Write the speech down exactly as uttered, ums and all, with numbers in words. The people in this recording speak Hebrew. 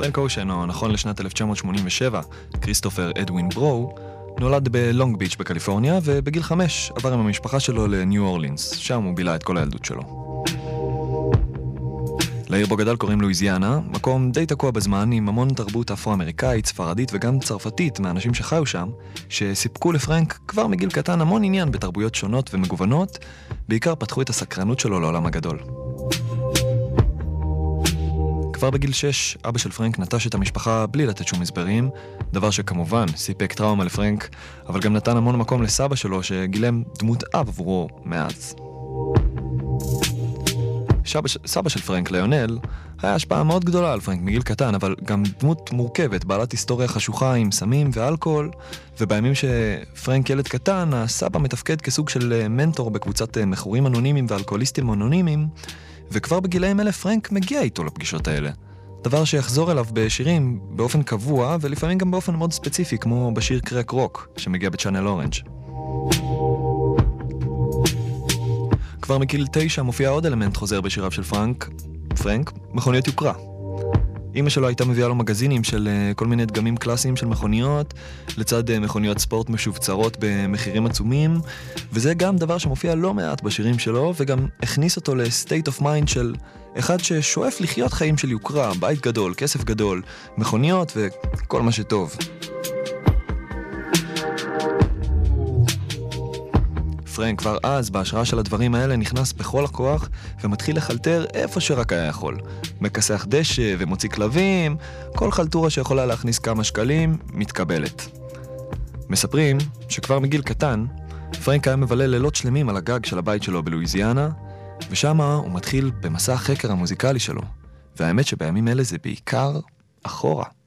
פרנק אושן, או נכון לשנת אלף תשע מאות שמונים ושבע, כריסטופר אדווין ברו, נולד בלונג ביץ' בקליפורניה, ובגיל חמש עבר עם המשפחה שלו לניו אורלינס, שם הוא בילה את כל הילדות שלו. לעיר בו גדל קוראים לואיזיאנה, מקום די תקוע בזמן עם המון תרבות אפרו-אמריקאית, ספרדית וגם צרפתית מהאנשים שחיו שם, שסיפקו לפרנק כבר מגיל קטן המון עניין בתרבויות שונות ומגוונות, בעיקר פתחו את הסקרנות שלו לעולם הגדול. כבר בגיל שש, אבא של פרנק נטש את המשפחה בלי לתת שום הסברים, דבר שכמובן סיפק טראומה לפרנק, אבל גם נתן המון מקום לסבא שלו שגילם דמות אב עבורו מאז. סבא, סבא של פרנק, ליונל, היה השפעה מאוד גדולה על פרנק מגיל קטן, אבל גם דמות מורכבת, בעלת היסטוריה חשוכה עם סמים ואלכוהול, ובימים שפרנק ילד קטן, הסבא מתפקד כסוג של מנטור בקבוצת מכורים אנונימיים ואלכוהוליסטים אנונימיים, וכבר בגילאים אלה פרנק מגיע איתו לפגישות האלה. דבר שיחזור אליו בשירים באופן קבוע, ולפעמים גם באופן מאוד ספציפי, כמו בשיר קרק רוק, שמגיע בצ'אנל אורנג'. כבר מגיל תשע מופיע עוד אלמנט חוזר בשיריו של פרנק, פרנק, מכוניות יוקרה. אמא שלו הייתה מביאה לו מגזינים של כל מיני דגמים קלאסיים של מכוניות, לצד מכוניות ספורט משובצרות במחירים עצומים, וזה גם דבר שמופיע לא מעט בשירים שלו, וגם הכניס אותו לסטייט אוף מיינד של אחד ששואף לחיות חיים של יוקרה, בית גדול, כסף גדול, מכוניות וכל מה שטוב. פרנק כבר אז, בהשראה של הדברים האלה, נכנס בכל הכוח ומתחיל לחלטר איפה שרק היה יכול. מכסח דשא ומוציא כלבים, כל חלטורה שיכולה להכניס כמה שקלים, מתקבלת. מספרים שכבר מגיל קטן, פרנק היה מבלה לילות שלמים על הגג של הבית שלו בלואיזיאנה, ושם הוא מתחיל במסע החקר המוזיקלי שלו. והאמת שבימים אלה זה בעיקר אחורה.